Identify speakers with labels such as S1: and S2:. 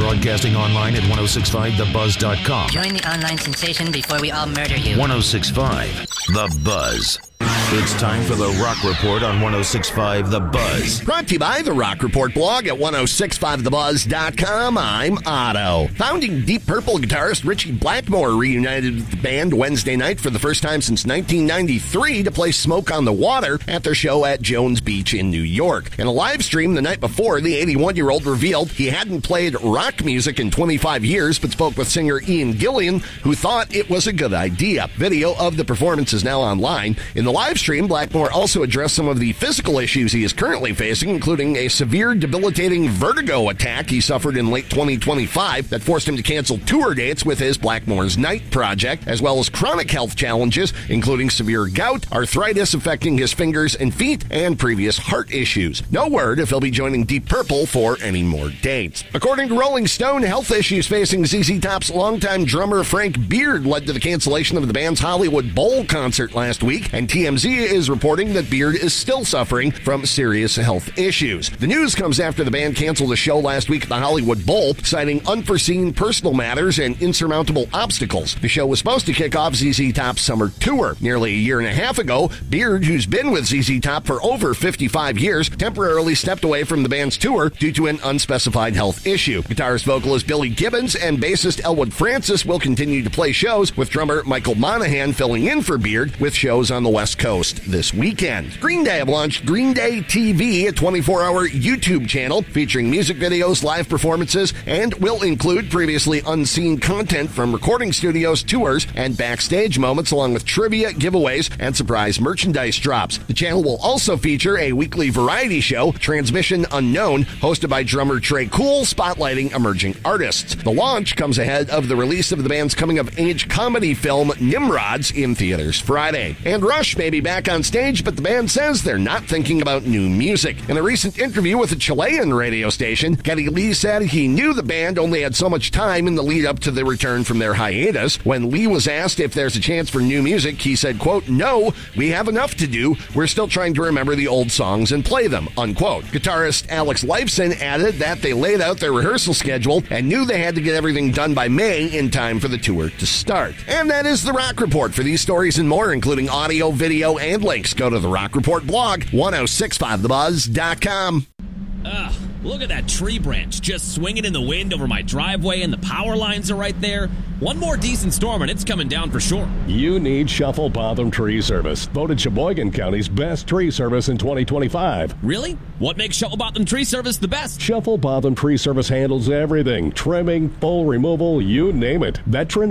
S1: Broadcasting online at 1065thebuzz.com.
S2: Join the online sensation before we all murder you.
S1: 1065 The Buzz. It's time for the Rock Report on 1065 The Buzz.
S3: Brought to you by the Rock Report blog at 1065thebuzz.com. I'm Otto. Founding Deep Purple guitarist Richie Blackmore reunited with the band Wednesday night for the first time since 1993 to play Smoke on the Water at their show at Jones Beach in New York. In a live stream the night before, the 81-year-old revealed he hadn't played rock music in 25 years, but spoke with singer Ian Gillan, who thought it was a good idea. Video of the performance is now online. In the live stream, Blackmore also addressed some of the physical issues he is currently facing, including a severe, debilitating vertigo attack he suffered in late 2025 that forced him to cancel tour dates with his Blackmore's Night project, as well as chronic health challenges, including severe gout, arthritis affecting his fingers and feet, and previous heart issues. No word if he'll be joining Deep Purple for any more dates. According to Rolling Stone, health issues facing ZZ Top's longtime drummer Frank Beard led to the cancellation of the band's Hollywood Bowl concert last week, and TMZ is reporting that Beard is still suffering from serious health issues. The news comes after the band canceled a show last week at the Hollywood Bowl, citing unforeseen personal matters and insurmountable obstacles. The show was supposed to kick off ZZ Top's summer tour. Nearly a year and a half ago, Beard, who's been with ZZ Top for over 55 years, temporarily stepped away from the band's tour due to an unspecified health issue. Guitarist vocalist Billy Gibbons and bassist Elwood Francis will continue to play shows, with drummer Michael Monaghan filling in for Beard with shows on the West Coast this weekend. Green Day have launched Green Day TV, a 24-hour YouTube channel featuring music videos, live performances, and will include previously unseen content from recording studios, tours, and backstage moments, along with trivia, giveaways, and surprise merchandise drops. The channel will also feature a weekly variety show, Transmission Unknown, hosted by drummer Trey Cool, spotlighting emerging artists. The launch comes ahead of the release of the band's coming-of-age comedy film Nimrods in theaters Friday. And Rush may be back on stage, but the band says they're not thinking about new music. In a recent interview with a Chilean radio station, Geddy Lee said he knew the band only had so much time in the lead up to the return from their hiatus. When Lee was asked if there's a chance for new music, he said, quote, "No, we have enough to do. We're still trying to remember the old songs and play them," unquote. Guitarist Alex Lifeson added that they laid out their rehearsal schedule and knew they had to get everything done by May in time for the tour to start. And that is the Rock Report. For these stories and more, including audio, video, and links, go to the Rock Report blog, 1065thebuzz.com.
S4: Ugh, look at that tree branch just swinging in the wind over my driveway, and the power lines are right there. One more decent storm and it's coming down for sure.
S5: You need Shuffle Botham Tree Service, voted Sheboygan County's best tree service in 2025.
S4: Really? What makes Shuffle Botham Tree Service the best?
S5: Shuffle Botham Tree Service handles everything: trimming, full removal, you name it. Veteran